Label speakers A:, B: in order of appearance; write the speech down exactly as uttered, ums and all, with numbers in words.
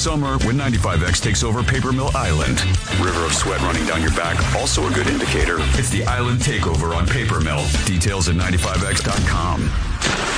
A: summer when ninety-five X takes over Paper Mill Island. River of sweat running down your back, also a good indicator. It's the Island Takeover on Paper Mill. Details at ninety-five X dot com.